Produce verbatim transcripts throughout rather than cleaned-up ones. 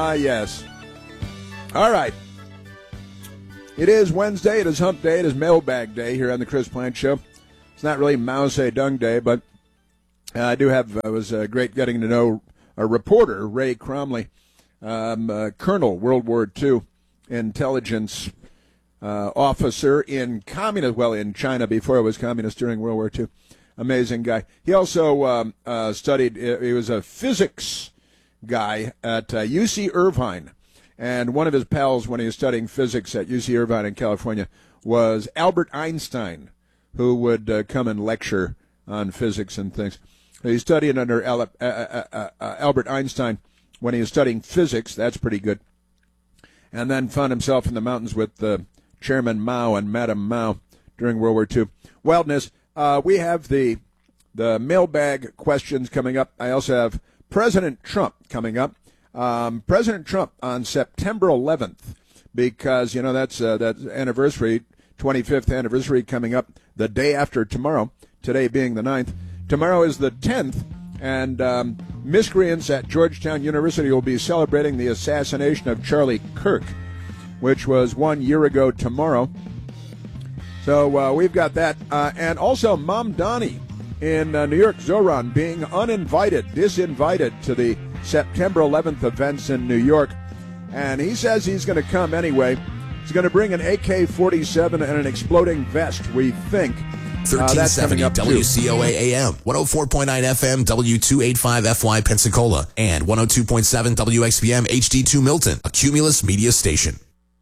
Ah, yes. All right. It is Wednesday. It is hump day. It is mailbag day here on the Chris Plante Show. It's not really Mao Zedong Day, but uh, I do have, it was uh, great getting to know a reporter, Ray Cromley, um, uh, Colonel, World War Two intelligence uh, officer in communist, well, in China before it was communist during World War Two. Amazing guy. He also um, uh, studied, he was a physics guy at uh, U C Irvine. And one of his pals when he was studying physics at U C Irvine in California was Albert Einstein, who would uh, come and lecture on physics and things. He studied under Al- uh, uh, uh, uh, Albert Einstein when he was studying physics. That's pretty good. And then found himself in the mountains with uh, Chairman Mao and Madame Mao during World War Two. Wildness. Uh, we have the the mailbag questions coming up. I also have President Trump coming up. Um, President Trump on September eleventh, because, you know, that's uh, that's anniversary, twenty-fifth anniversary coming up the day after tomorrow, today being the ninth. Tomorrow is the tenth, and um, miscreants at Georgetown University will be celebrating the assassination of Charlie Kirk, which was one year ago tomorrow. So uh, we've got that. Uh, and also Mom Donnie in uh, New York, Zoran, being uninvited, disinvited to the September eleventh events in New York. And he says he's going to come anyway. He's going to bring an A K forty-seven and an exploding vest, we think. thirteen seventy uh, W C O A A M, one oh four point nine F M, W two eighty-five F Y Pensacola, and one oh two point seven W X B M H D two Milton, a Cumulus media station.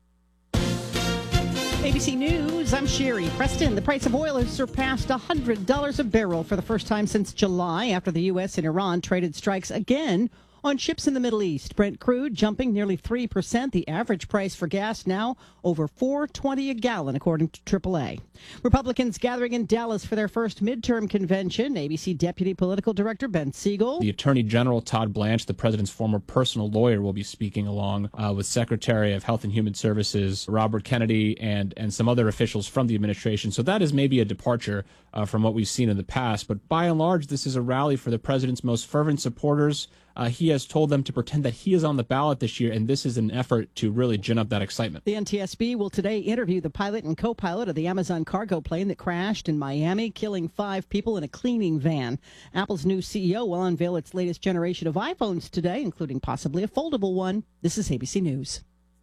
A B C News, I'm Sherry Preston. The price of oil has surpassed one hundred dollars a barrel for the first time since July after the U S and Iran traded strikes again on ships in the Middle East. Brent crude jumping nearly three percent. The average price for gas now over four dollars and twenty cents a gallon, according to triple A. Republicans gathering in Dallas for their first midterm convention. A B C Deputy Political Director Ben Siegel. The Attorney General Todd Blanche, the president's former personal lawyer, will be speaking along uh, with Secretary of Health and Human Services Robert Kennedy and, and some other officials from the administration. So that is maybe a departure uh, from what we've seen in the past. But by and large, this is a rally for the president's most fervent supporters. Uh, he has told them to pretend that he is on the ballot this year, and this is an effort to really gin up that excitement. The N T S B will today interview the pilot and co-pilot of the Amazon cargo plane that crashed in Miami, killing five people in a cleaning van. Apple's new C E O will unveil its latest generation of iPhones today, including possibly a foldable one. This is A B C News.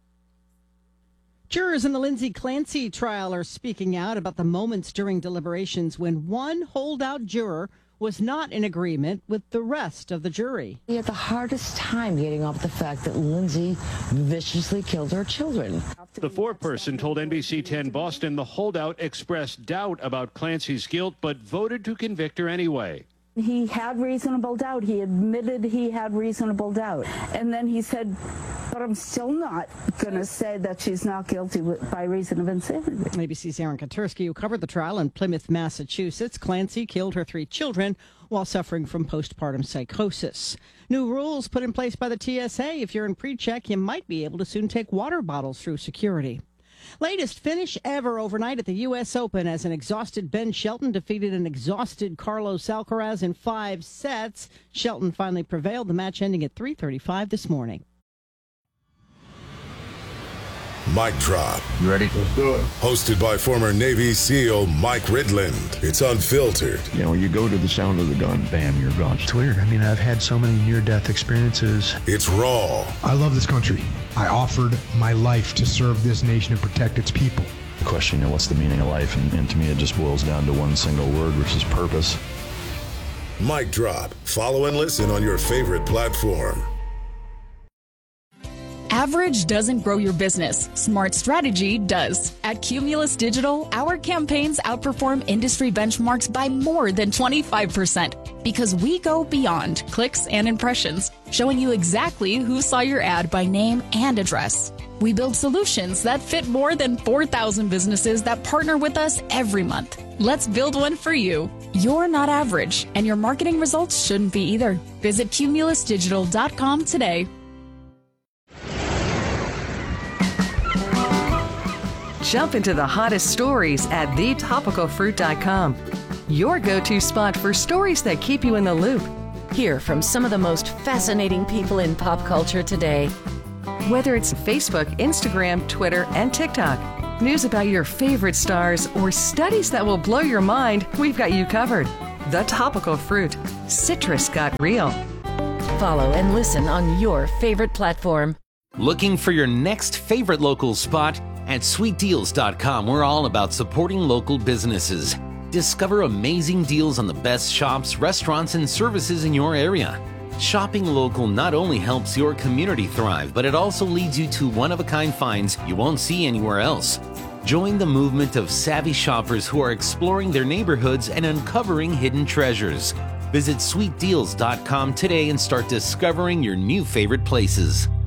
Jurors in the Lindsay Clancy trial are speaking out about the moments during deliberations when one holdout juror was not in agreement with the rest of the jury. He had the hardest time getting off the fact that Lindsay viciously killed her children. The foreperson told N B C ten Boston the holdout expressed doubt about Clancy's guilt, but voted to convict her anyway. He had reasonable doubt. He admitted he had reasonable doubt. And then he said, but I'm still not going to say that she's not guilty by reason of insanity. A B C's Aaron Katursky, who covered the trial in Plymouth, Massachusetts. Clancy killed her three children while suffering from postpartum psychosis. New rules put in place by the T S A. If you're in pre-check, you might be able to soon take water bottles through security. Latest finish ever overnight at the U S Open as an exhausted Ben Shelton defeated an exhausted Carlos Alcaraz in five sets. Shelton finally prevailed, the match ending at three thirty-five this morning. Mic Drop. You ready? Let's do it. Hosted by former Navy SEAL Mike Ridland. It's unfiltered. You know, you go to the sound of the gun, bam, you're gone. It's weird. I mean, I've had so many near-death experiences. It's raw. I love this country. I offered my life to serve this nation and protect its people. The question, you know, what's the meaning of life? And, and to me, it just boils down to one single word, which is purpose. Mic Drop. Follow and listen on your favorite platform. Average doesn't grow your business. Smart strategy does. At Cumulus Digital, our campaigns outperform industry benchmarks by more than twenty-five percent because we go beyond clicks and impressions, showing you exactly who saw your ad by name and address. We build solutions that fit more than four thousand businesses that partner with us every month. Let's build one for you. You're not average, and your marketing results shouldn't be either. Visit cumulus digital dot com today. Jump into the hottest stories at the topical fruit dot com. Your go-to spot for stories that keep you in the loop. Hear from some of the most fascinating people in pop culture today. Whether it's Facebook, Instagram, Twitter, and TikTok, news about your favorite stars, or studies that will blow your mind, we've got you covered. The Topical Fruit. Citrus got real. Follow and listen on your favorite platform. Looking for your next favorite local spot? At sweet deals dot com, we're all about supporting local businesses. Discover amazing deals on the best shops, restaurants, and services in your area. Shopping local not only helps your community thrive, but it also leads you to one-of-a-kind finds you won't see anywhere else. Join the movement of savvy shoppers who are exploring their neighborhoods and uncovering hidden treasures. Visit sweet deals dot com today and start discovering your new favorite places.